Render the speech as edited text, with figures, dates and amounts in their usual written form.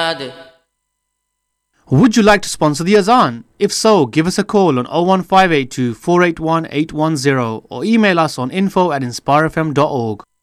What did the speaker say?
They. Would you like to sponsor the Azan? If so, give us a call on 01582 481 810 or email us on info@inspirefm.org.